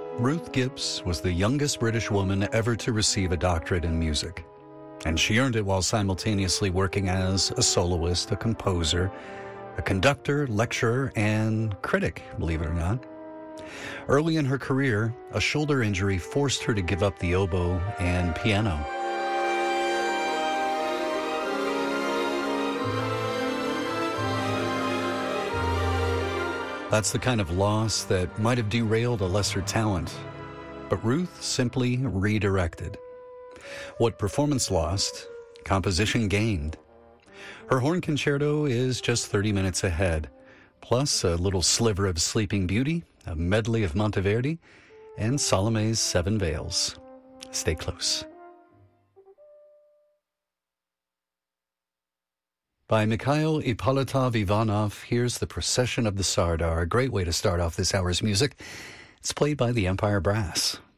Ruth Gibbs was the youngest British woman ever to receive a doctorate in music. And she earned it while simultaneously working as a soloist, a composer, a conductor, lecturer, and critic, believe it or not. Early in her career, a shoulder injury forced her to give up the oboe and piano. That's the kind of loss that might have derailed a lesser talent. But Ruth simply redirected. What performance lost, composition gained. Her horn concerto is just 30 minutes ahead, plus a little sliver of Sleeping Beauty, a medley of Monteverdi, and Salome's Seven Veils. Stay close. By Mikhail Ippolitov Ivanov, here's The Procession of the Sardar, a great way to start off this hour's music. It's played by the Empire Brass.